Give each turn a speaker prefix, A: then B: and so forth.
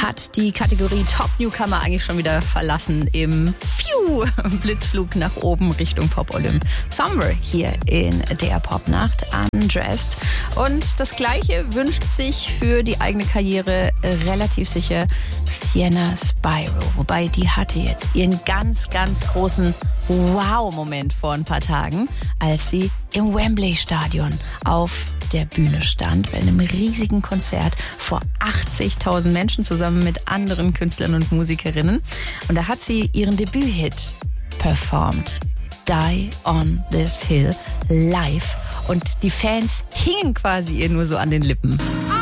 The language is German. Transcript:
A: hat die Kategorie Top Newcomer eigentlich schon wieder verlassen im Blitzflug nach oben Richtung Pop Olymp. Somewhere hier in der Popnacht, Undressed. Und das Gleiche wünscht sich für die eigene Karriere relativ sicher Sienna Spyro. Wobei die hatte jetzt ihren ganz, ganz großen Wow-Moment vor ein paar Tagen, als sie im Wembley-Stadion auf der Bühne stand, bei einem riesigen Konzert vor 80.000 Menschen zusammen mit anderen Künstlern und Musikerinnen. Und da hat sie ihren Debüthit performt, Die on This Hill, live. Und die Fans hingen quasi ihr nur so an den Lippen.